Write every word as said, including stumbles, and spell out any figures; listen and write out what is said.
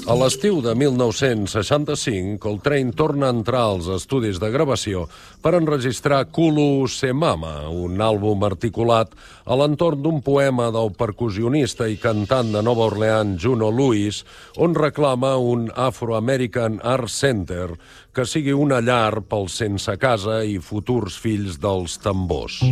A l'estiu de mil nou-cents seixanta-cinc, Coltrane torna a entrar als estudis de gravació per enregistrar Kulu Se Mama, un àlbum articulat a l'entorn d'un poema del percussionista i cantant de Nova Orleans Juno Lewis, on reclama un Afro-American Art Center que sigui una llar pels sense casa i futurs fills dels tambors.